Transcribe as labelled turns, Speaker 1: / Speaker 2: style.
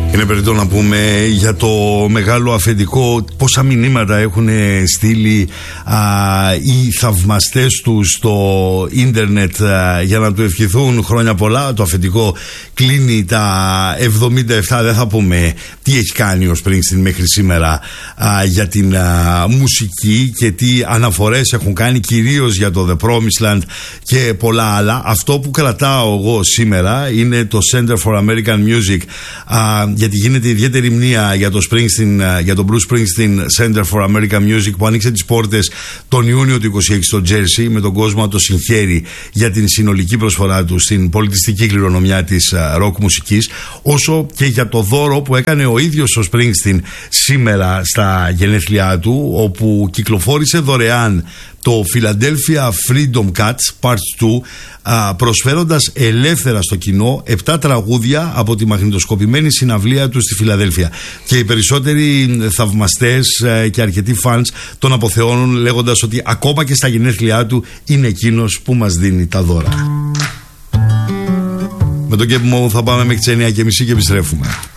Speaker 1: Είναι περίπτω να πούμε για το μεγάλο αφεντικό, πόσα μηνύματα έχουν στείλει οι θαυμαστές του στο ίντερνετ για να του ευχηθούν χρόνια πολλά. Το αφεντικό κλείνει τα 77. Δεν θα πούμε τι έχει κάνει ο Springsteen μέχρι σήμερα για την μουσική και τι αναφορές έχουν κάνει, κυρίως για το The Promised Land και πολλά άλλα. Αυτό που κρατάω εγώ σήμερα είναι το Center for American Music, γιατί γίνεται ιδιαίτερη μνήα για το Springsteen, για τον Bruce Springsteen Center for American Music, που άνοιξε τις πόρτες τον Ιούνιο του 26 στο Τζέρσι, με τον κόσμο να το συγχαίρει για την συνολική προσφορά του στην πολιτιστική κληρονομιά της ροκ μουσικής, όσο και για το δώρο που έκανε ο ίδιος ο Springsteen σήμερα στα γενέθλιά του, όπου κυκλοφόρησε δωρεάν το Philadelphia Freedom Cuts Part 2, προσφέροντας ελεύθερα στο κοινό 7 τραγούδια από τη μαγνητοσκοπημένη συναυλία του στη Φιλαδέλφια. Και οι περισσότεροι θαυμαστές και αρκετοί φανς τον αποθεώνουν, λέγοντας ότι ακόμα και στα γενέθλιά του είναι εκείνος που μας δίνει τα δώρα. Με τον Κέπ Μόου θα πάμε μέχρι τις 9:30 και επιστρέφουμε.